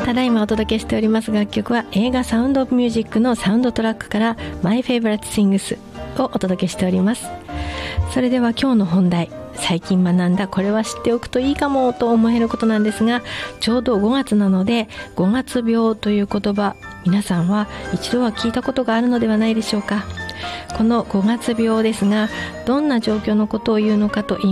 ただいまお届けしております楽曲は映画サウンドオブミュージックのサウンドトラックから My Favorite Things をお届けしております。それでは今日の本題、最近学んだこれは知っておくといいかもと思えることなんですが、ちょうど5月なので5月病という言葉、皆さんは一度は聞いたことがあるのではないでしょうか。この5月病ですが、どんな状況のことを言うのかと言い